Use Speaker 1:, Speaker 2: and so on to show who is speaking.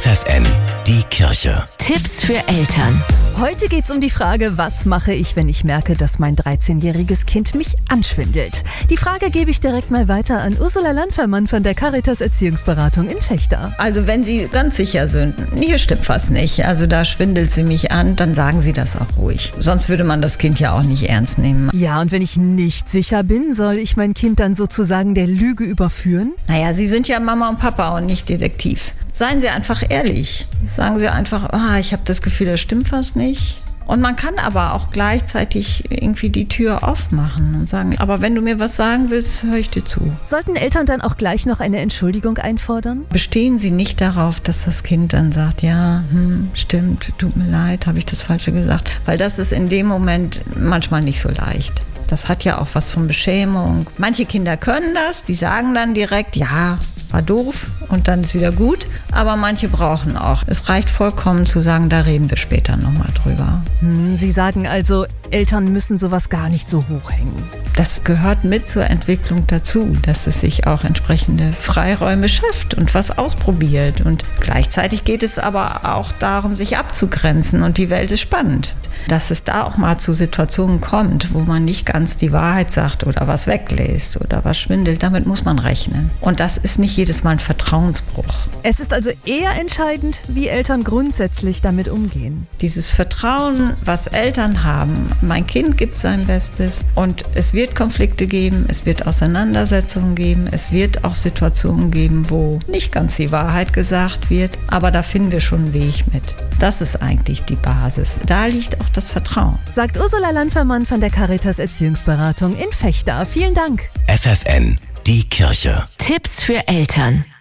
Speaker 1: FFN, die Kirche.
Speaker 2: Tipps für Eltern.
Speaker 3: Heute geht's um die Frage, was mache ich, wenn ich merke, dass mein 13-jähriges Kind mich anschwindelt? Die Frage gebe ich direkt mal weiter an Ursula Landfermann von der Caritas Erziehungsberatung in Fechter.
Speaker 4: Also wenn Sie ganz sicher sind, hier stimmt was nicht, also da schwindelt sie mich an, dann sagen Sie das auch ruhig. Sonst würde man das Kind ja auch nicht ernst nehmen.
Speaker 3: Ja, und wenn ich nicht sicher bin, soll ich mein Kind dann sozusagen der Lüge überführen?
Speaker 4: Naja, Sie sind ja Mama und Papa und nicht Detektiv. Seien Sie einfach ehrlich. Sagen Sie einfach, ich habe das Gefühl, da stimmt was nicht. Und man kann aber auch gleichzeitig irgendwie die Tür aufmachen und sagen, aber wenn du mir was sagen willst, höre ich dir zu.
Speaker 3: Sollten Eltern dann auch gleich noch eine Entschuldigung einfordern?
Speaker 4: Bestehen Sie nicht darauf, dass das Kind dann sagt, ja, stimmt, tut mir leid, habe ich das Falsche gesagt. Weil das ist in dem Moment manchmal nicht so leicht. Das hat ja auch was von Beschämung. Manche Kinder können das, die sagen dann direkt, ja, war doof und dann ist wieder gut. Aber manche brauchen auch. Es reicht vollkommen zu sagen, da reden wir später nochmal drüber.
Speaker 3: Sie sagen also, Eltern müssen sowas gar nicht so hochhängen.
Speaker 4: Das gehört mit zur Entwicklung dazu, dass es sich auch entsprechende Freiräume schafft und was ausprobiert. Und gleichzeitig geht es aber auch darum, sich abzugrenzen und die Welt ist spannend. Dass es da auch mal zu Situationen kommt, wo man nicht ganz die Wahrheit sagt oder was weglässt oder was schwindelt, damit muss man rechnen. Und das ist nicht jedes Mal ein Vertrauensbruch.
Speaker 3: Es ist also eher entscheidend, wie Eltern grundsätzlich damit umgehen.
Speaker 4: Dieses Vertrauen, was Eltern haben, mein Kind gibt sein Bestes und es wird Konflikte geben, es wird Auseinandersetzungen geben, es wird auch Situationen geben, wo nicht ganz die Wahrheit gesagt wird, aber da finden wir schon einen Weg mit. Das ist eigentlich die Basis. Da liegt auch das Vertrauen.
Speaker 3: Sagt Ursula Landfermann von der Caritas Erziehungsberatung in Fechter. Vielen Dank.
Speaker 1: FFN, die Kirche.
Speaker 2: Tipps für Eltern.